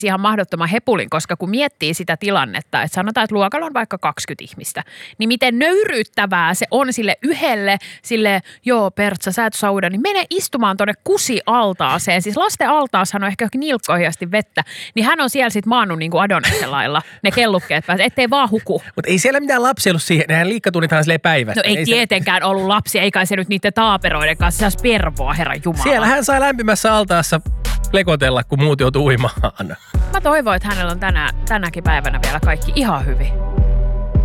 ihan mahdottoman hepulin, koska kun miettii sitä tilannetta, että sanotaan, että luokalla on vaikka 20 ihmistä, niin miten nöyryyttävää se on sille yhdelle, joo Pertsa, sä et sauda, niin mene istumaan tuonne kusialtaaseen. Siis lasten altaashan on ehkä nilkkoihin asti vettä, niin hän on siellä sitten maannut niin kuin Adoniksen lailla ne kellukkeet päässä, ettei vaan huku. Mutta ei siellä mitään lapsia ollut siihen, nehän liikkatunnithan silleen päivästä. No ei tietenkään ollut lapsia, eikä se nyt niiden taaperoiden kanssa saisi pervoa, herran jumala. Siellä hän sai lämpimässä altaassa lekotella, kun muut joutuu uimaan. Mä toivon, että hänellä on tänäkin päivänä vielä kaikki ihan hyvin.